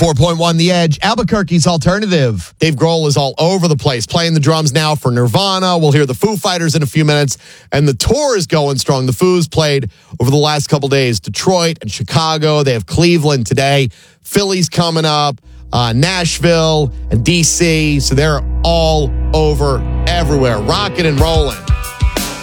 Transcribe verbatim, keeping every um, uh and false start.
four point one The Edge, Albuquerque's alternative. Dave Grohl is all over the place, playing the drums now for Nirvana. We'll hear the Foo Fighters in a few minutes. And the tour is going strong. The Foos played over the last couple days, Detroit and Chicago. They have Cleveland today. Philly's coming up, uh, Nashville and D C. So they're all over everywhere, rocking and rolling.